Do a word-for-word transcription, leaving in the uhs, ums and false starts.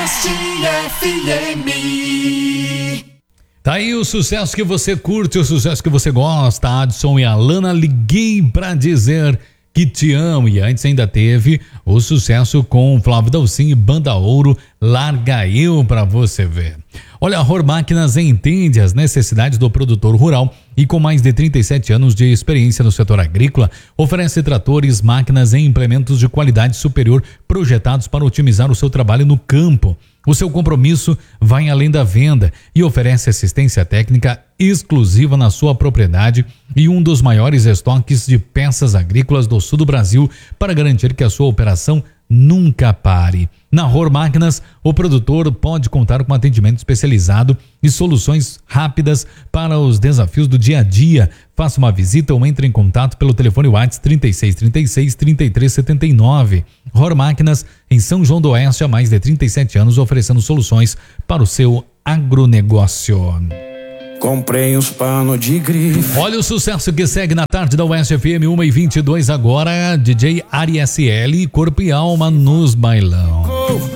Oeste F M. Tá aí o sucesso que você curte, o sucesso que você gosta. Adson e Alana, liguei pra dizer que te amo. E antes ainda teve o sucesso com Flávio Dalcin e Banda Ouro, Larga Eu pra você ver. Olha, a Ror Máquinas entende as necessidades do produtor rural e com mais de trinta e sete anos de experiência no setor agrícola, oferece tratores, máquinas e implementos de qualidade superior projetados para otimizar o seu trabalho no campo. O seu compromisso vai além da venda e oferece assistência técnica exclusiva na sua propriedade e um dos maiores estoques de peças agrícolas do sul do Brasil para garantir que a sua operação nunca pare. Na Ror Máquinas, o produtor pode contar com atendimento especializado e soluções rápidas para os desafios do dia a dia. Faça uma visita ou entre em contato pelo telefone WhatsApp trinta e seis, trinta e seis, trinta e três setenta e nove. Ror Máquinas, em São João do Oeste, há mais de trinta e sete anos, oferecendo soluções para o seu agronegócio. Comprei uns panos de grife. Olha o sucesso que segue na tarde da Oeste F M, uma e vinte e dois agora. D J Ari S L, Corpo e Alma nos bailão.